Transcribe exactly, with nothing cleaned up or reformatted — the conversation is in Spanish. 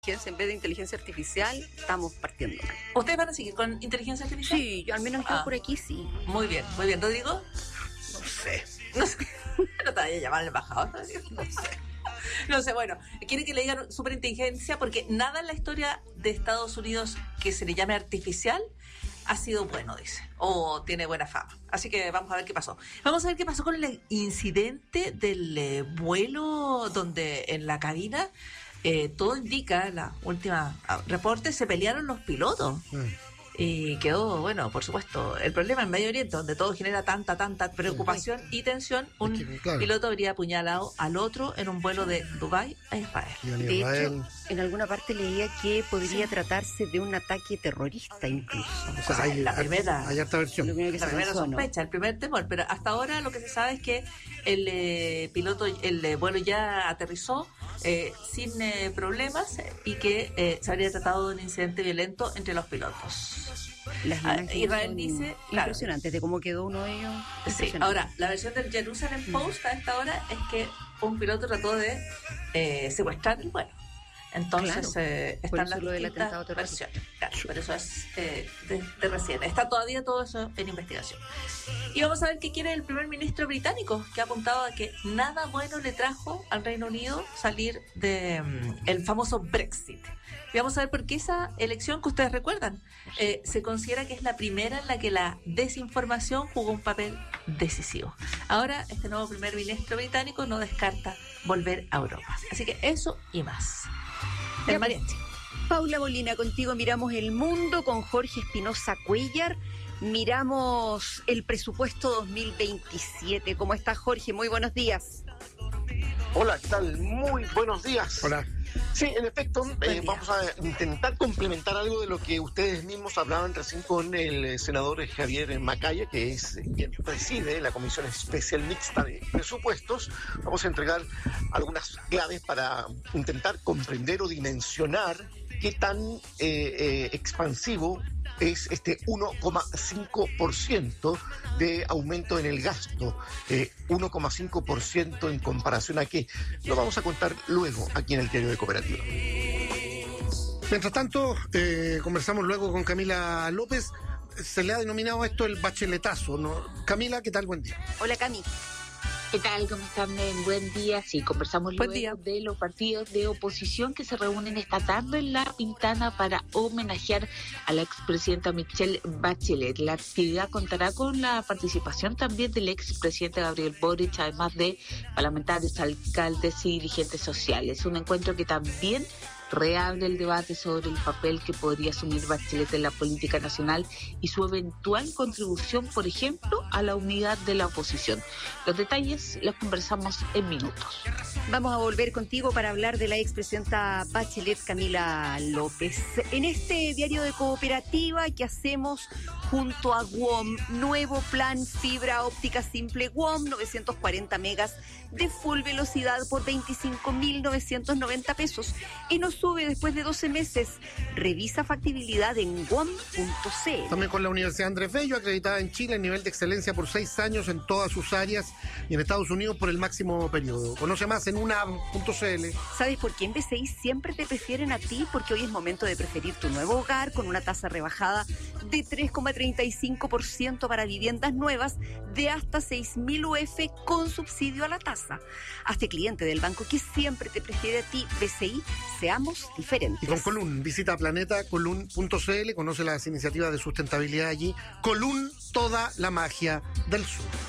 En vez de inteligencia artificial, estamos partiendo mal. ¿Ustedes van a seguir con inteligencia artificial? Sí, yo, al menos yo ah. por aquí sí. Muy bien, muy bien. ¿Rodrigo? No sé. No sé. No te vaya a llamar al embajador. No sé. No sé, bueno, quiere que le digan superinteligencia porque nada en la historia de Estados Unidos que se le llame artificial ha sido bueno, dice, o tiene buena fama. Así que vamos a ver qué pasó. Vamos a ver qué pasó con el incidente del eh, vuelo donde en la cabina eh, todo indica, la última reporte, se pelearon los pilotos. Mm. Y quedó, bueno, por supuesto, el problema en Medio Oriente, donde todo genera tanta, tanta preocupación sí. y tensión, un es que, claro. piloto habría apuñalado al otro en un vuelo de Dubái a Israel. De hecho, en alguna parte leía que podría sí. tratarse de un ataque terrorista incluso. O sea, hay, la primera, hay harta versión. La primera sospecha, el primer temor, pero hasta ahora lo que se sabe es que el eh, piloto, el eh, vuelo ya aterrizó eh, sin eh, problemas y que eh, se habría tratado de un incidente violento entre los pilotos. Las ah, Israel dice, impresionantes claro, de cómo quedó uno de ellos. Sí, ahora, la versión del Jerusalem Post a esta hora es que un piloto trató de eh, secuestrar el vuelo. Entonces claro, eh, están las distintas versiones. Claro, pero eso es eh, de, de recién. Está todavía todo eso en investigación. Y vamos a ver qué quiere el primer ministro británico, que ha apuntado a que nada bueno le trajo al Reino Unido salir de um, el famoso Brexit. Y vamos a ver por qué esa elección que ustedes recuerdan eh, se considera que es la primera en la que la desinformación jugó un papel decisivo. Ahora este nuevo primer ministro británico no descarta volver a Europa. Así que eso y más. El mariachi. Paula Molina, contigo miramos el mundo con Jorge Espinosa Cuellar. Miramos el presupuesto dos mil veintisiete. ¿Cómo estás, Jorge? Muy buenos días. Hola, ¿qué tal? Muy buenos días. Hola. Sí, en efecto, eh, vamos a intentar complementar algo de lo que ustedes mismos hablaban recién con el senador Javier Macaya, que es quien preside la Comisión Especial Mixta de Presupuestos. Vamos a entregar algunas claves para intentar comprender o dimensionar qué tan eh, eh, expansivo es este uno coma cinco por ciento de aumento en el gasto, eh, uno coma cinco por ciento en comparación a qué. Lo vamos a contar luego aquí en el Diario de Cooperativa. Mientras tanto, eh, conversamos luego con Camila López. Se le ha denominado esto el bacheletazo, ¿no? Camila, ¿qué tal? Buen día. Hola, Cami. ¿Qué tal? ¿Cómo están? Buen día. Sí, conversamos luego de los partidos de oposición que se reúnen esta tarde en La Pintana para homenajear a la expresidenta Michelle Bachelet. La actividad contará con la participación también del expresidente Gabriel Boric, además de parlamentarios, alcaldes y dirigentes sociales. Un encuentro que también reabre el debate sobre el papel que podría asumir Bachelet en la política nacional y su eventual contribución, por ejemplo, a la unidad de la oposición. Los detalles los conversamos en minutos. Vamos a volver contigo para hablar de la expresidenta Bachelet, Camila López. En este Diario de Cooperativa que hacemos junto a W O M, nuevo plan fibra óptica simple W O M, novecientos cuarenta megas de full velocidad por veinticinco mil novecientos noventa pesos y nos sube después de doce meses. Revisa factibilidad en W O M punto c l. También con la Universidad Andrés Bello, acreditada en Chile en nivel de excelencia por seis años en todas sus áreas y en Estados Unidos por el máximo periodo. Conoce más en U N A M punto c l. ¿Sabes por qué en B C I siempre te prefieren a ti? Porque hoy es momento de preferir tu nuevo hogar con una tasa rebajada de tres coma treinta y cinco por ciento para viviendas nuevas de hasta seis mil U F con subsidio a la tasa. Hazte cliente del banco que siempre te prefiere a ti. B C I, seamos diferentes. Y con Colún, visita planeta colún punto c l, conoce las iniciativas de sustentabilidad allí. Colún, toda la magia del sur.